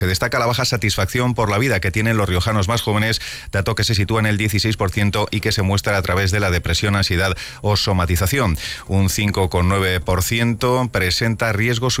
Se destaca la baja satisfacción por la vida que tienen los riojanos más jóvenes, dato que se sitúa en el 16% y que se muestra a través de la depresión, ansiedad o somatización. Un 5,9% presenta riesgos